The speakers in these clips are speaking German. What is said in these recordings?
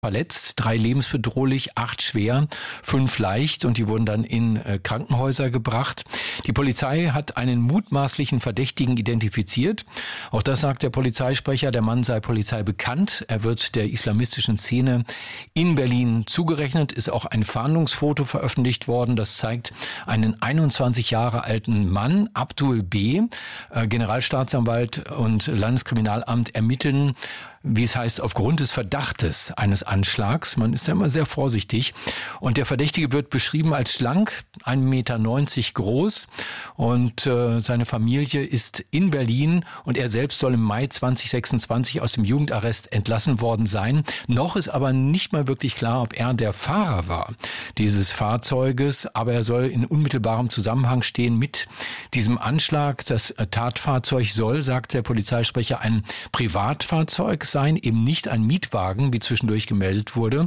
verletzt, 3 lebensbedrohlich, 8 schwer, 5 leicht und die wurden dann in Krankenhäuser gebracht. Die Polizei hat einen mutmaßlichen Verdächtigen identifiziert. Auch das sagt der Polizeisprecher, der Mann sei Polizei bekannt. Er wird der islamistischen Szene in Berlin zugerechnet, ist auch ein Fahndungsfoto veröffentlicht worden. Das zeigt einen 21 Jahre alten Mann, Abdul B. Generalstaatsanwalt und Landeskriminalamt ermitteln, wie es heißt, aufgrund des Verdachtes eines Anschlags. Man ist ja immer sehr vorsichtig. Und der Verdächtige wird beschrieben als schlank, 1,90 Meter groß. Und seine Familie ist in Berlin und er selbst soll im Mai 2026 aus dem Jugendarrest entlassen worden sein. Noch ist aber nicht mal wirklich klar, ob er der Fahrer war dieses Fahrzeuges. Aber er soll in unmittelbarem Zusammenhang stehen mit diesem Anschlag. Das Tatfahrzeug soll, sagt der Polizeisprecher, ein Privatfahrzeug sein, eben nicht ein Mietwagen, wie zwischendurch gemeldet wurde.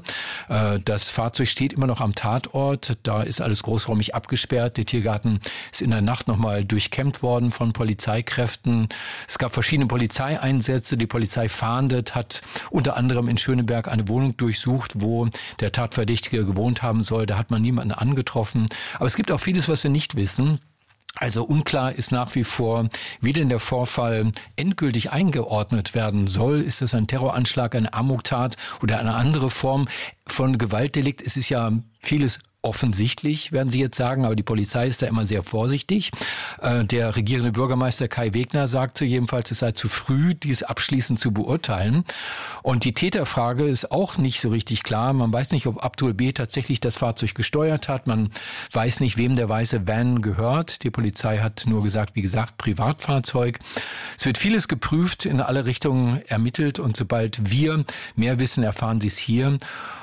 Das Fahrzeug steht immer noch am Tatort. Da ist alles großräumig abgesperrt. Der Tiergarten ist in der Nacht nochmal durchkämmt worden von Polizeikräften. Es gab verschiedene Polizeieinsätze. Die Polizei fahndet, hat unter anderem in Schöneberg eine Wohnung durchsucht, wo der Tatverdächtige gewohnt haben soll. Da hat man niemanden angetroffen. Aber es gibt auch vieles, was wir nicht wissen. Also unklar ist nach wie vor, wie denn der Vorfall endgültig eingeordnet werden soll. Ist das ein Terroranschlag, eine Amoktat oder eine andere Form von Gewaltdelikt? Es ist ja vieles offensichtlich, werden Sie jetzt sagen, aber die Polizei ist da immer sehr vorsichtig. Der regierende Bürgermeister Kai Wegner sagte jedenfalls, es sei zu früh, dies abschließend zu beurteilen. Und die Täterfrage ist auch nicht so richtig klar. Man weiß nicht, ob Abdul B. tatsächlich das Fahrzeug gesteuert hat. Man weiß nicht, wem der weiße Van gehört. Die Polizei hat nur gesagt, wie gesagt, Privatfahrzeug. Es wird vieles geprüft, in alle Richtungen ermittelt und sobald wir mehr wissen, erfahren Sie es hier.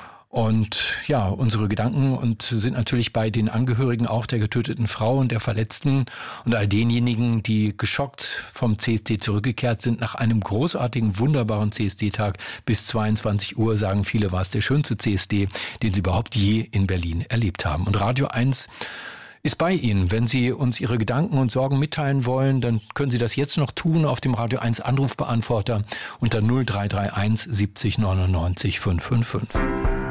Und ja, unsere Gedanken sind natürlich bei den Angehörigen auch der getöteten Frau und der Verletzten und all denjenigen, die geschockt vom CSD zurückgekehrt sind. Nach einem großartigen, wunderbaren CSD-Tag bis 22 Uhr, sagen viele, war es der schönste CSD, den sie überhaupt je in Berlin erlebt haben. Und Radio 1 ist bei Ihnen. Wenn Sie uns Ihre Gedanken und Sorgen mitteilen wollen, dann können Sie das jetzt noch tun auf dem Radio 1 Anrufbeantworter unter 0331 70 99 555.